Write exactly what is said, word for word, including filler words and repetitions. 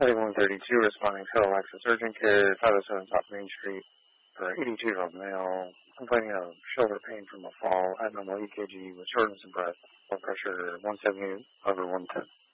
Heading one thirty-two, responding to Alexis Urgent Care, five oh seven South Main Street, for eighty-two-year-old male, complaining of shoulder pain from a fall, abnormal E K G with shortness of breath, blood pressure one seventy over one ten.